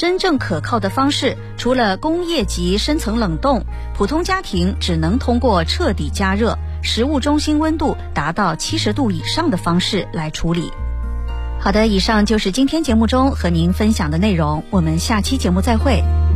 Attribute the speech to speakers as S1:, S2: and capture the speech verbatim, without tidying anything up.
S1: 真正可靠的方式，除了工业级深层冷冻，普通家庭只能通过彻底加热，食物中心温度达到七十度以上的方式来处理。好的，以上就是今天节目中和您分享的内容，我们下期节目再会。